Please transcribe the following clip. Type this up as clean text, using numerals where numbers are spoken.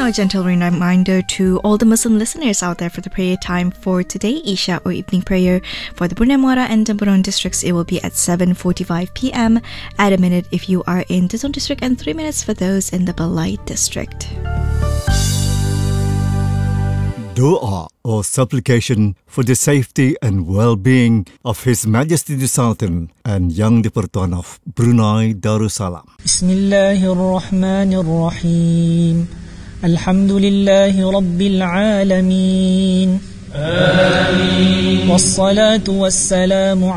a gentle reminder to all the Muslim listeners out there for the prayer time for today, Isha or evening prayer. For the Burnei Muara and Temburong districts, it will be at 7:45 p.m. Add a minute if you are in Tazon district and 3 minutes for those in the Balai district. Dua or supplication for the safety and well-being of His Majesty the Sultan and Yang di-Pertuan of Brunei Darussalam. Bismillahirrahmanirrahim. Alhamdulillahi Rabbil Alamin. Amin. Wassalatu wassalamu